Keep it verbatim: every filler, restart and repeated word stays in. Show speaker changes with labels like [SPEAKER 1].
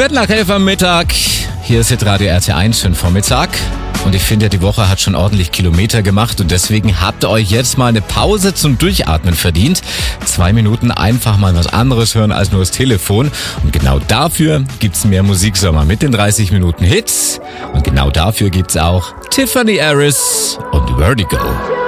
[SPEAKER 1] Viertel nach elf am Mittag. Hier ist Hitradio R T eins für den Vormittag. Und ich finde, die Woche hat schon ordentlich Kilometer gemacht und deswegen habt ihr euch jetzt mal eine Pause zum Durchatmen verdient. Zwei Minuten einfach mal was anderes hören als nur das Telefon. Und genau dafür gibt's mehr Musiksommer mit den dreißig Minuten Hits. Und genau dafür gibt's auch Tiffany Harris und Vertigo.